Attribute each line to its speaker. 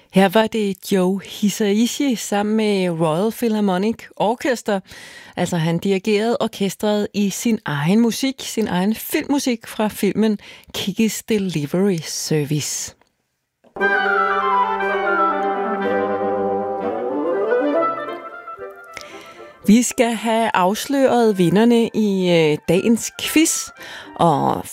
Speaker 1: Her var det Joe Hisaishi sammen med Royal Philharmonic Orchestra. Altså han dirigerede orkestret i sin egen musik, sin egen filmmusik fra filmen Kiki's Delivery Service. Vi skal have afsløret vinderne i dagens quiz, og